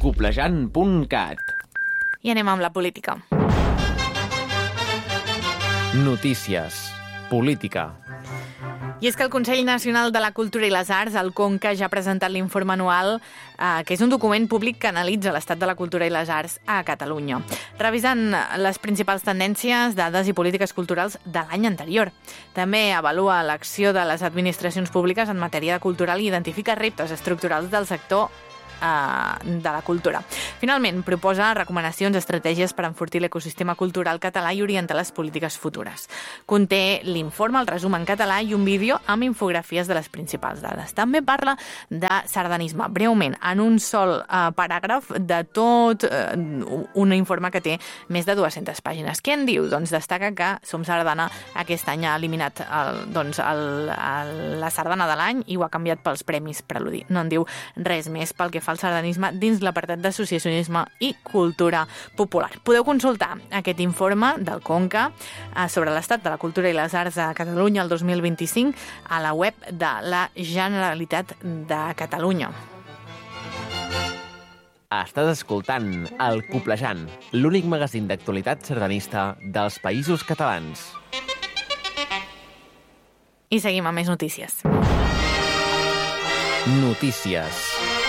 Cuplejant.cat. I anem amb la política. Notícies. Política. I és que el Consell Nacional de la Cultura i les Arts, el CONCA, ja ha presentat l'informe anual, que és un document públic que analitza l'estat de la cultura i les arts a Catalunya, revisant les principals tendències, dades i polítiques culturals de l'any anterior. També avalua l'acció de les administracions públiques en matèria de cultural i identifica reptes estructurals del sector de la cultura. Finalment, proposa recomanacions, estratègies per enfortir l'ecosistema cultural català i orientar les polítiques futures. Conté l'informe, el resum en català i un vídeo amb infografies de les principals dades. També parla de sardanisme, breument, en un sol paràgraf de tot un informe que té més de 200 pàgines. Què en diu? Doncs destaca que Som Sardana aquest any ha eliminat la sardana de l'any i ho ha canviat pels Premis Preludi. No en diu res més pel que fa al sardanisme dins l'apartat d'associacionisme i cultura popular. Podeu consultar aquest informe del CONCA sobre l'estat de la cultura i les arts a Catalunya el 2025 a la web de la Generalitat de Catalunya. Estàs escoltant El Cuplejant, l'únic magazín d'actualitat sardanista dels Països Catalans. I seguim amb més notícies. Notícies.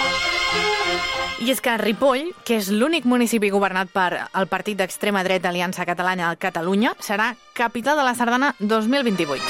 I és que Ripoll, que és l'únic municipi governat per el partit d'extrema dreta Aliança Catalana a Catalunya, serà capital de la sardana 2028.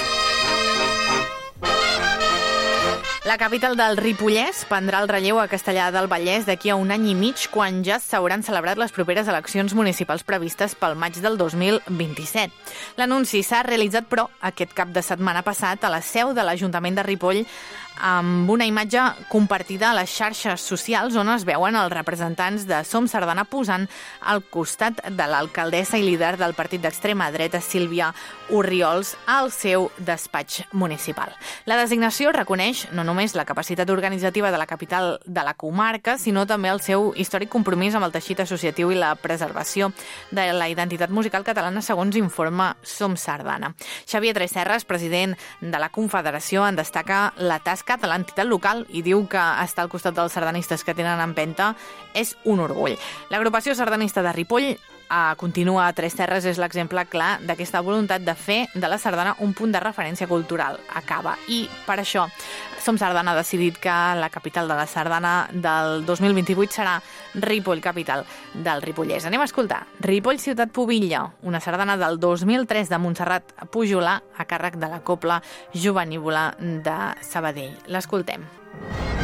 La capital del Ripollès prendrà el relleu a Castellar del Vallès d'aquí a un any i mig, quan ja s'hauran celebrat les properes eleccions municipals previstes pel maig del 2027. L'anunci s'ha realitzat, però, aquest cap de setmana passat a la seu de l'Ajuntament de Ripoll, amb una imatge compartida a les xarxes socials on es veuen els representants de Som Sardana posant al costat de l'alcaldessa i líder del partit d'extrema dreta Sílvia Orriols al seu despatx municipal. La designació reconeix no només la capacitat organitzativa de la capital de la comarca, sinó també el seu històric compromís amb el teixit associatiu i la preservació de la identitat musical catalana, segons informa Som Sardana. Xavier Tresserras, president de la Confederació, en destaca la tasca de l'entitat local i diu que estar al costat dels sardanistes que tenen empenta és un orgull. L'agrupació sardanista de Ripoll continua a Tres Terres, és l'exemple clar d'aquesta voluntat de fer de la sardana un punt de referència cultural. Acaba. I per això Som Sardana ha decidit que la capital de la sardana del 2028 serà Ripoll, capital del Ripollès. Anem a escoltar Ripoll, ciutat pubilla, una sardana del 2003 de Montserrat Pujolà a càrrec de la Cobla Jovenívola de Sabadell. L'escoltem.